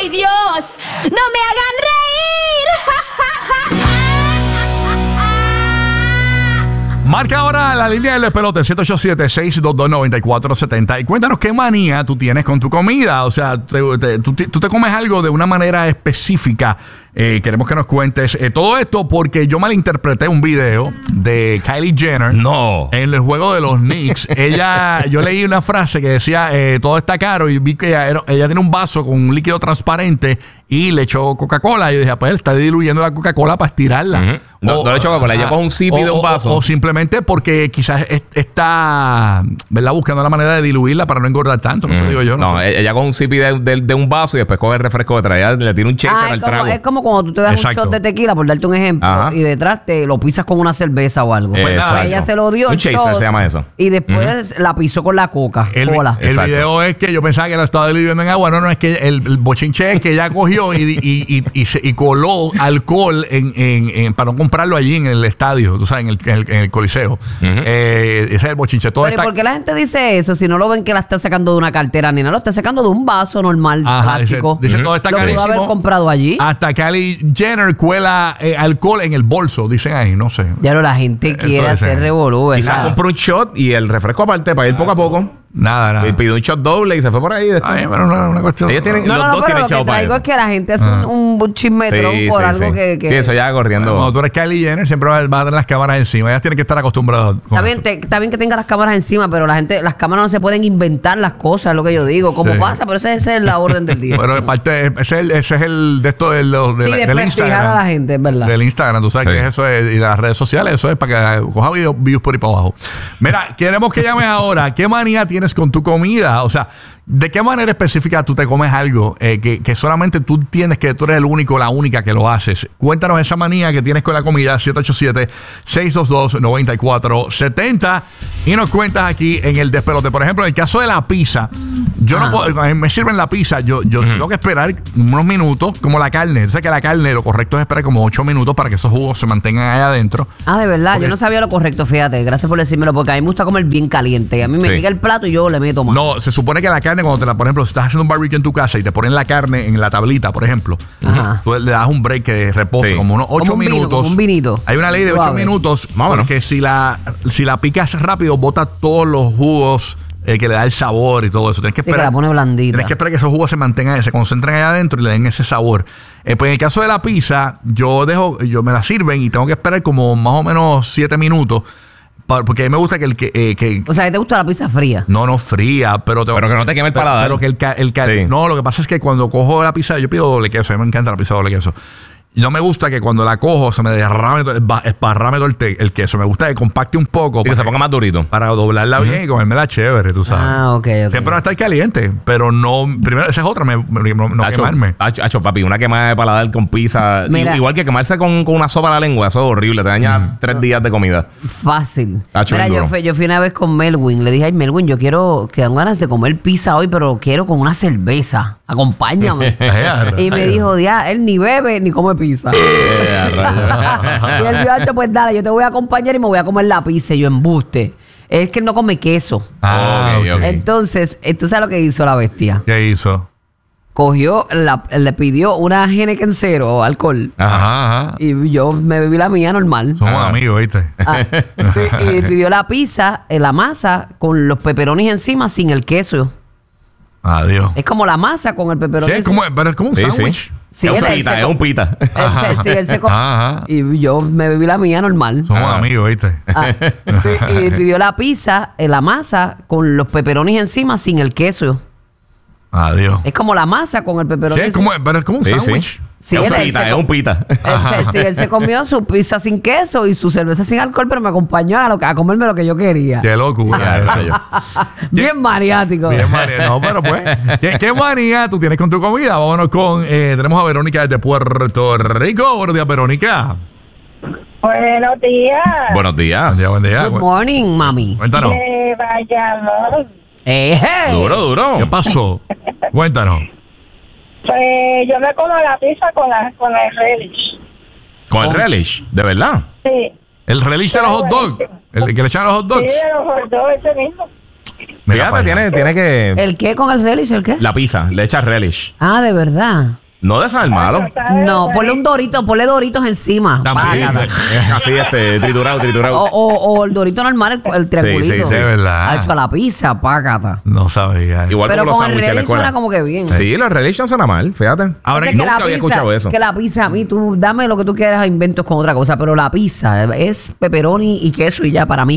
¡Ay, Dios! ¡No me hagan reír! Marca ahora la línea del despelote 787-622-9470 y cuéntanos qué manía tú tienes con tu comida. O sea, tú te comes algo de una manera específica. Queremos que nos cuentes todo esto porque yo malinterpreté un video de Kylie Jenner. No. En el juego de los Knicks. Yo leí una frase que decía todo está caro y vi que ella tiene un vaso con un líquido transparente y le echó Coca-Cola. Y yo dije, pues él está diluyendo la Coca-Cola para estirarla. Uh-huh. No le echó Coca-Cola, ella coge un sipi de un vaso. O simplemente porque quizás está, ¿verdad?, buscando la manera de diluirla para no engordar tanto. No sé, digo yo. No, ella coge un sipi de un vaso y después coge el refresco detrás. Ella le tira un chaser al trago. Es como cuando tú te das un shot de tequila, por darte un ejemplo, y detrás te lo pisas con una cerveza o algo. Ella se lo dio. Un chaser se llama eso. Y después la pisó con la Coca-Cola. El video es que yo pensaba que lo estaba diluyendo en agua. No, es que el bochinche es que ella cogió y coló alcohol para no comprarlo allí en el estadio, tú sabes, en el Coliseo. Ese es el bochinche. Pero ¿por qué la gente dice eso? Si no lo ven que la está sacando de una cartera ni nada, lo está sacando de un vaso normal, plástico. Dice todo está carísimo. Lo pudo haber comprado allí. Hasta Kylie Jenner cuela alcohol en el bolso, dicen ahí, no sé. Ya no, la gente quiere hacer revolú, ¿verdad? Quizás compró un shot y el refresco aparte para ir poco a poco. Nada. Y pidió un shot doble y se fue por ahí. Ay, pero una cuestión. Ellos tienen, los dos tienen chavo para eso. Lo que traigo es que la gente hace un chismetrón por algo que... Sí, eso ya corriendo. Cuando tú eres Kylie Jenner, siempre va a tener las cámaras encima. Ellas tienen que estar acostumbradas. Está bien que tenga las cámaras encima, pero las cámaras no se pueden inventar las cosas, es lo que yo digo. Como pasa, pero esa es la orden del día. Pero parte, ese es el de esto del Instagram. A la gente, es verdad. Del Instagram, tú sabes que eso es, y de las redes sociales, eso es para que coja views por ahí para abajo. Mira, queremos que llames ahora. ¿Qué manía tienes con tu comida? O sea, ¿de qué manera específica tú te comes algo que solamente tú entiendes que tú eres el único, la única que lo haces? Cuéntanos esa manía que tienes con la comida, 787-622-9470 y nos cuentas aquí en el despelote. Por ejemplo, en el caso de la pizza, yo no puedo, me sirven la pizza, yo tengo que esperar unos minutos, como la carne. O sea que la carne, lo correcto es esperar como 8 minutos para que esos jugos se mantengan allá adentro. De verdad, porque yo no sabía lo correcto, fíjate, gracias por decírmelo, porque a mí me gusta comer bien caliente. A mí me llega el plato y yo le meto más. No, se supone que la carne, cuando por ejemplo, si estás haciendo un barbecue en tu casa y te ponen la carne en la tablita, por ejemplo, tú le das un break de reposo, como unos 8 minutos. Como un vinito. Hay una ley de 8 minutos, porque si la picas rápido, bota todos los jugos que le da el sabor y todo eso. Tienes que esperar. Que la pone blandita. Tienes que esperar que esos jugos se mantengan, se concentren allá adentro y le den ese sabor. Pues en el caso de la pizza, me la sirven y tengo que esperar como más o menos 7 minutos. Porque a mí me gusta que o sea, ¿te gusta la pizza fría? No fría, pero que no te queme el paladar. Pero que no, lo que pasa es que cuando cojo la pizza, yo pido doble queso. A mí me encanta la pizza doble queso. No me gusta que cuando la cojo se me esparrame todo el queso. Me gusta que compacte un poco. Y que se ponga más durito. Para doblarla bien y comérmela chévere, tú sabes. Ok. Siempre va a estar caliente, pero no... Primero, esa es otra, no quemarme. Acho, papi, una quemada de paladar con pizza. Igual que quemarse con una sopa a la lengua. Eso es horrible. Te daña 3 días de comida. Fácil. Mira, yo fui una vez con Melwin. Le dije, ay, Melwin, yo quiero... Que dan ganas de comer pizza hoy, pero quiero con una cerveza. Acompáñame. Y me dijo, él ni bebe ni come pizza. Y él dijo, pues dale, yo te voy a acompañar y me voy a comer la pizza. Y yo, embuste. Es que él no come queso. Okay. Entonces, ¿tú sabes lo que hizo la bestia? ¿Qué hizo? Cogió, le pidió una Heineken cero, alcohol. Ajá. Y yo me bebí la mía normal. Somos amigos, ¿viste? Sí, y pidió la pizza, la masa, con los pepperonis encima, sin el queso. Adiós. Es como la masa con el pepperoni. Sí, pero es como un sándwich. Sí, es un pita. Él se comió. Y yo me bebí la mía normal. Somos amigos, ¿viste? Sí, y pidió la pizza, la masa, con los pepperonis encima, sin el queso. Adiós. Es como la masa con el pepperoni. Sí, pero es como un sándwich. Sí, es un pita. Él se comió su pizza sin queso y su cerveza sin alcohol, pero me acompañó a comerme lo que yo quería. Qué locura. Bien maniático. No, pero pues, ¿qué manía tú tienes con tu comida? Vámonos con, tenemos a Verónica desde Puerto Rico. Buenos días, Verónica. Buenos días. Buenos días. Buen día. Good morning, mami. Cuéntanos. Vayamos. Duro. ¿Qué pasó? Cuéntanos. Pues yo me como la pizza con el relish. ¿Con el relish? ¿De verdad? Sí. ¿El relish de los hot dogs? ¿El que le echan a los hot dogs? Sí, de los hot dogs, ese mismo. Mira para Fíjate, allá. tiene que... ¿El qué con el relish? ¿El qué? La pizza, le echas relish. Ah, de verdad. No de saber malo. No, ponle un dorito, ponle doritos encima. Dame, sí, Págata. Así, triturado. O el dorito normal, el triangulito. sí, de verdad. Ha hecho a la pizza, págata. No sabía. Igual Pero como los con el sándwiches en la relish suena escuela. como que bien. Sí, los relish no suena mal, fíjate. Ahora, Entonces, nunca había escuchado eso. Que la pizza, a mí, tú dame lo que tú quieras a inventos con otra cosa, pero la pizza es pepperoni y queso y ya para mí.